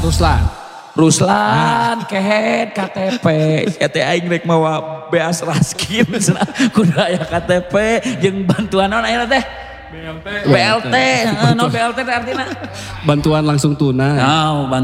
Ruslan, kehead KTP, teh aing rek mawa beas raskin, kudu aya KTP, jeung bantuan naon ayeuna teh? BLT, no BLT artinya? Bantuan langsung tunai. Oh,